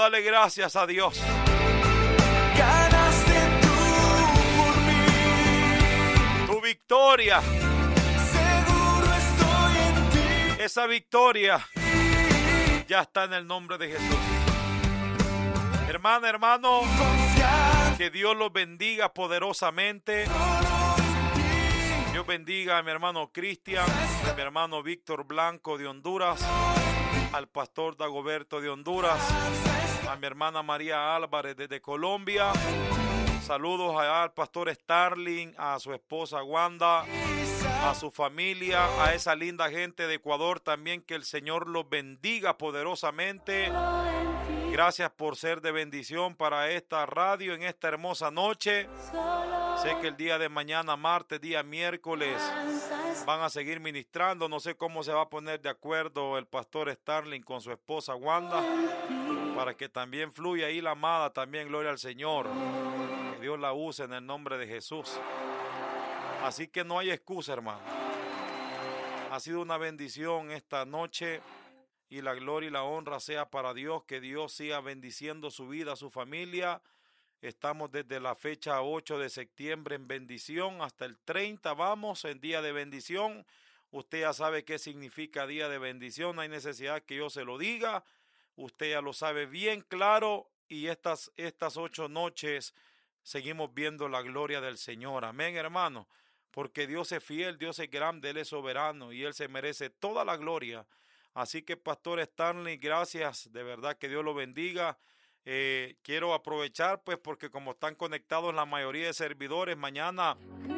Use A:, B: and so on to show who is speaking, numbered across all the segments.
A: dale gracias a Dios.
B: Ganaste tú por mí.
A: Tu victoria,
B: Seguro estoy en ti.
A: esa victoria ya está en el nombre de Jesús. Hermana, hermano,
B: Confiar
A: que Dios los bendiga poderosamente.
B: solo en ti.
A: Dios bendiga a mi hermano Cristian, a mi hermano Víctor Blanco de Honduras, al pastor Dagoberto de Honduras, a mi hermana María Álvarez desde Colombia. Saludos allá al pastor Starling, a su esposa Wanda, a su familia, a esa linda gente de Ecuador también. Que el Señor los bendiga poderosamente. Gracias por ser de bendición para esta radio en esta hermosa noche. Sé que el día de mañana, martes, día miércoles, van a seguir ministrando. No sé cómo se va a poner de acuerdo el pastor Starling con su esposa Wanda, para que también fluya ahí la amada, también gloria al Señor. Que Dios la use en el nombre de Jesús. Así que no hay excusa, hermano. Ha sido una bendición esta noche. Y la gloria y la honra sea para Dios, que Dios siga bendiciendo su vida, su familia. Estamos desde la fecha 8 de septiembre en bendición, hasta el 30 vamos en día de bendición. Usted ya sabe qué significa día de bendición, no hay necesidad que yo se lo diga. Usted ya lo sabe bien claro, y estas 8 noches seguimos viendo la gloria del Señor. Amén, hermano, porque Dios es fiel, Dios es grande, Él es soberano y Él se merece toda la gloria. Así que, pastor Stanley, gracias, de verdad que Dios lo bendiga. Quiero aprovechar, pues, porque como están conectados la mayoría de servidores, mañana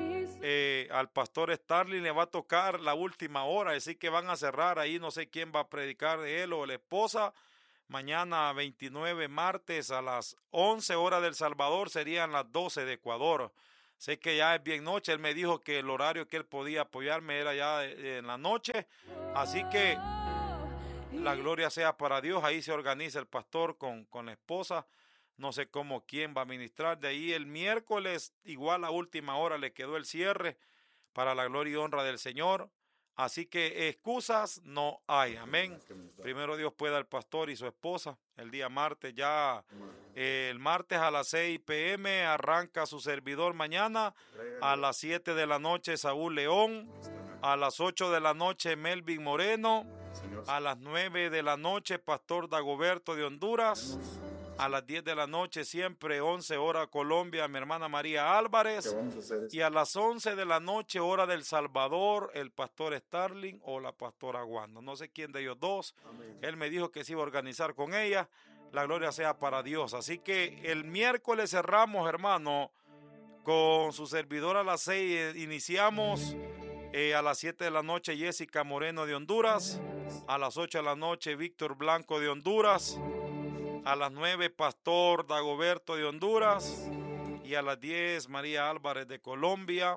A: al pastor Stanley le va a tocar la última hora, así que van a cerrar ahí, no sé quién va a predicar de él o la esposa. Mañana 29, martes, a las 11 horas del Salvador, serían las 12 de Ecuador. Sé que ya es bien noche, él me dijo que el horario que él podía apoyarme era ya en la noche, así que la gloria sea para Dios. Ahí se organiza el pastor con la esposa. No sé cómo quién va a ministrar. De ahí el miércoles, igual a última hora, le quedó el cierre para la gloria y honra del Señor. Así que excusas no hay. Amén. Primero Dios pueda al pastor y su esposa. El día martes ya, el martes a las 6 p.m. arranca su servidor mañana. A las 7 de la noche Saúl León. A las 8 de la noche Melvin Moreno. A las 9 de la noche pastor Dagoberto de Honduras. A las 10 de la noche, siempre 11 horas Colombia, mi hermana María Álvarez. Y a las 11 de la noche, hora del Salvador, el pastor Starling o la pastora Wanda. No sé quién de ellos dos. Amén. Él me dijo que se iba a organizar con ella. La gloria sea para Dios. Así que el miércoles cerramos, hermano, con su servidor a las 6. Iniciamos a las 7 de la noche Jessica Moreno de Honduras. A las 8 de la noche Víctor Blanco de Honduras. A las 9, pastor Dagoberto de Honduras. Y a las 10, María Álvarez de Colombia.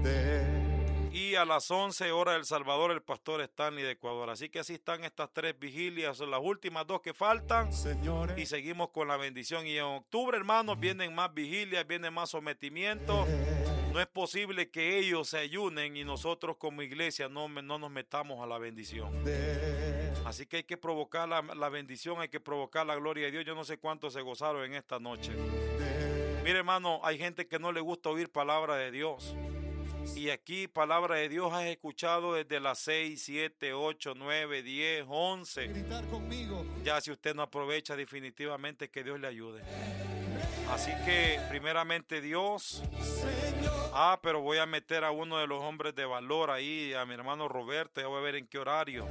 A: Y a las 11, hora del Salvador, el pastor Stanley de Ecuador. Así que así están estas 3 vigilias, son las últimas 2 que faltan. Señores. Y seguimos con la bendición. Y en octubre, hermanos, vienen más vigilias, vienen más sometimientos. No es posible que ellos se ayunen y nosotros como iglesia no nos metamos a la bendición. Así que hay que provocar la bendición, hay que provocar la gloria de Dios. Yo no sé cuántos se gozaron en esta noche. Mire, hermano, hay gente que no le gusta oír palabra de Dios. Y aquí palabra de Dios has escuchado desde las 6, 7, 8, 9, 10, 11. Ya si usted no aprovecha, definitivamente que Dios le ayude. Así que primeramente Dios. Pero voy a meter a uno de los hombres de valor ahí, a mi hermano Roberto. Ya voy a ver en qué horario,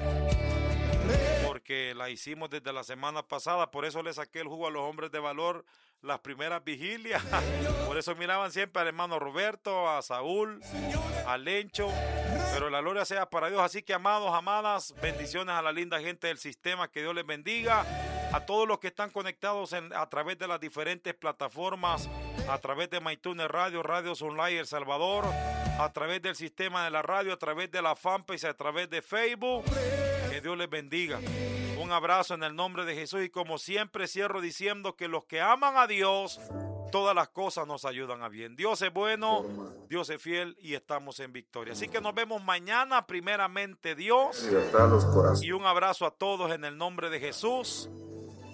A: porque la hicimos desde la semana pasada. Por eso le saqué el jugo a los hombres de valor las primeras vigilias. Por eso miraban siempre al hermano Roberto, a Saúl, a Lencho. Pero la gloria sea para Dios. Así que, amados, amadas, bendiciones a la linda gente del sistema. Que Dios les bendiga. A todos los que están conectados a través de las diferentes plataformas, a través de MyTuner Radio, Radios Online El Salvador, a través del sistema de la radio, a través de la fanpage, a través de Facebook. Que Dios les bendiga. Un abrazo en el nombre de Jesús. Y como siempre cierro diciendo que los que aman a Dios, todas las cosas nos ayudan a bien. Dios es bueno, Dios es fiel y estamos en victoria. Así que nos vemos mañana, primeramente Dios. Y un abrazo a todos en el nombre de Jesús.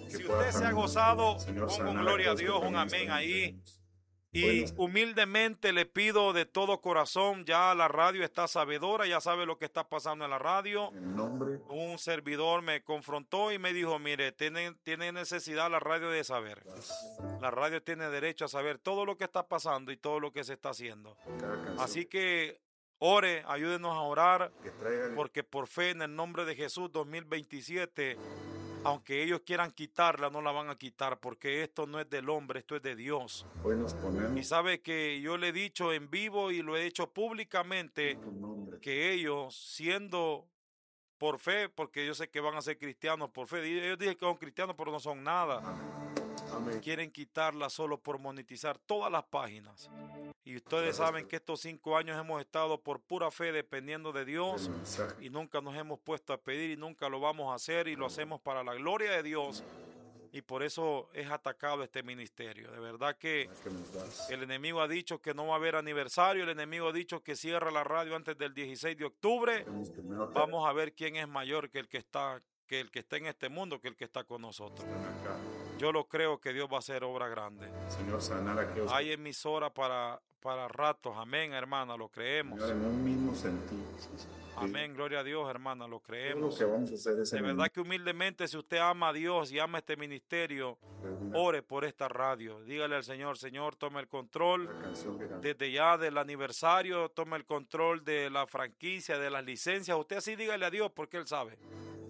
A: Si usted se ha gozado,
C: Señor,
A: ponga un
C: sana
A: gloria a
C: aquellos que
A: Dios, un
C: tengan
A: amén ahí.
C: enfermos.
A: Y
C: Bueno.
A: humildemente le pido de todo corazón, ya la radio está sabedora, ya sabe lo que está pasando en la radio.
C: En el nombre
A: Un servidor me confrontó y me dijo, mire, tiene necesidad la radio de saber. La radio tiene derecho a saber todo lo que está pasando y todo lo que se está haciendo.
C: de cada canción
A: Así que ore, ayúdenos a orar,
C: que traiga
A: porque por fe en el nombre de Jesús 2027, aunque ellos quieran quitarla, no la van a quitar, porque esto no es del hombre, esto es de Dios.
C: hoy nos
A: Y
C: ponemos
A: sabe que yo le he dicho en vivo y lo he dicho públicamente,
C: en tu nombre.
A: que ellos, siendo por fe, porque yo sé que van a ser cristianos por fe, ellos dicen que son cristianos pero no son nada,
C: Amén.
A: quieren quitarla solo por monetizar todas las páginas. Y ustedes
C: Gracias,
A: saben
C: Padre.
A: que estos 5 años hemos estado por pura fe dependiendo de Dios
C: El mensaje.
A: y nunca nos hemos puesto a pedir y nunca lo vamos a hacer y lo hacemos para la gloria de Dios, y por eso es atacado este ministerio. De verdad que
C: que nos das.
A: el enemigo ha dicho que no va a haber aniversario, el enemigo ha dicho que cierra la radio antes del 16 de octubre.
C: Queremos primero
A: Vamos a ver quién es mayor que el que está en este mundo, que el que está con nosotros.
C: están acá.
A: Yo lo creo que Dios va a hacer obra grande.
C: Señor, sanar a aquellos
A: Hay emisora para ratos, amén, hermana, lo creemos.
C: Señor, en un mismo sentido.
A: Amén, gloria a Dios, hermana, lo
C: Todo lo
A: creemos.
C: que vamos a hacer es
A: De
C: en
A: verdad que humildemente, si usted ama a Dios y ama este ministerio, ore por esta radio. Dígale al Señor, Señor, tome el control.
C: la canción que cantamos.
A: Desde ya del aniversario, tome el control de la franquicia, de las licencias. Usted así dígale a Dios porque Él sabe.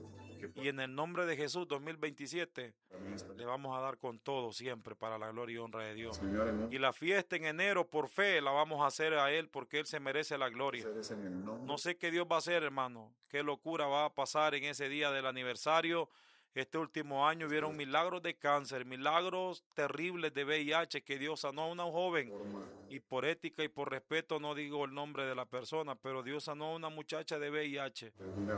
A: Y en el nombre de Jesús 2027
C: También está-
A: le vamos a dar con todo siempre para la gloria y honra de Dios.
C: Señor, en un
A: Y la fiesta en enero por fe la vamos a hacer a Él porque Él se merece la gloria.
C: hacer es en el nombre.
A: No sé qué Dios va a hacer, hermano. Qué locura va a pasar en ese día del aniversario. Este último año hubieron milagros de cáncer, milagros terribles de VIH que Dios sanó a una joven.
C: Forma.
A: Y por ética y por respeto no digo el nombre de la persona, pero Dios sanó a una muchacha de VIH.
C: Alguna